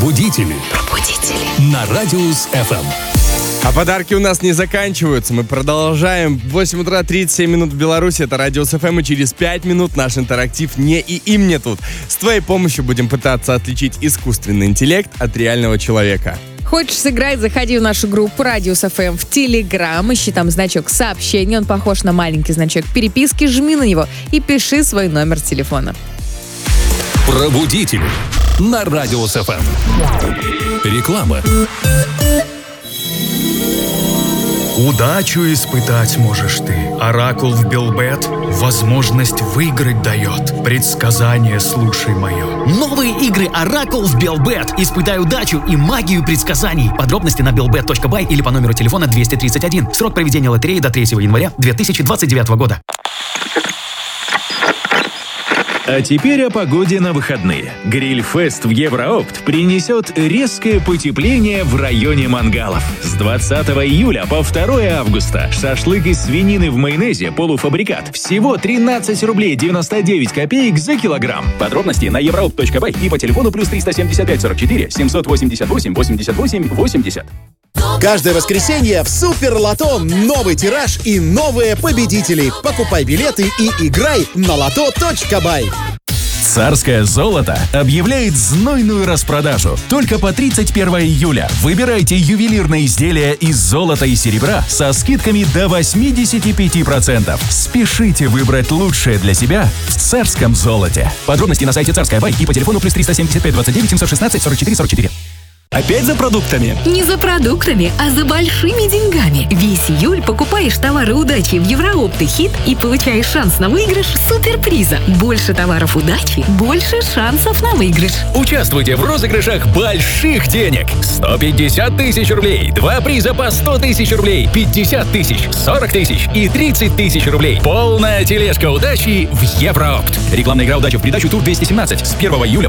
Пробудители. На Радиус ФМ. А подарки у нас не заканчиваются. Мы продолжаем. 8 утра 37 минут в Беларуси. Это Радиус ФМ. И через 5 минут наш интерактив «Не и им не тут». С твоей помощью будем пытаться отличить искусственный интеллект от реального человека. Хочешь сыграть? Заходи в нашу группу Радиус ФМ в Телеграм, ищи там значок сообщения, он похож на маленький значок переписки, жми на него и пиши свой номер телефона. Пробудители на Радиус ФМ. Реклама. Удачу испытать можешь ты. Оракул в Белбет возможность выиграть дает. Предсказание слушай мое. Новые игры Оракул в Белбет. Испытай удачу и магию предсказаний. Подробности на belbet.by или по номеру телефона 231. Срок проведения лотереи до 3 января 2029 года. А теперь о погоде на выходные. Гриль-фест в Евроопт принесет резкое потепление в районе мангалов. С 20 июля по 2 августа шашлык из свинины в майонезе полуфабрикат всего 13 рублей 99 копеек за килограмм. Подробности на еврооpt.бай и по телефону плюс 375 44 788 88 80. Каждое воскресенье в Супер Лото новый тираж и новые победители. Покупай билеты и играй на лото.бай. Царское золото объявляет знойную распродажу. Только по 31 июля выбирайте ювелирные изделия из золота и серебра со скидками до 85%. Спешите выбрать лучшее для себя в царском золоте. Подробности на сайте Царская.бай и по телефону плюс 375 29 716 44 44. Опять за продуктами? Не за продуктами, а за большими деньгами. Весь июль покупаешь товары удачи в Евроопт и Хит и получаешь шанс на выигрыш суперприза. Больше товаров удачи, больше шансов на выигрыш. Участвуйте в розыгрышах больших денег. 150 тысяч рублей, 2 приза по 100 тысяч рублей, 50 тысяч, 40 тысяч и 30 тысяч рублей. Полная тележка удачи в Евроопт. Рекламная игра «Удача в придачу» тур 217 с 1 июля